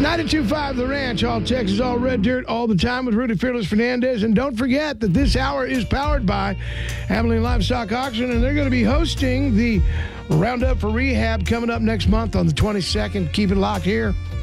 92.5 The Ranch, all Texas, all red dirt, all the time with Rudy Fearless Fernandez. And don't forget that this hour is powered by Abilene Livestock Auction, and they're going to be hosting the Roundup for Rehab coming up next month on the 22nd. Keep it locked here.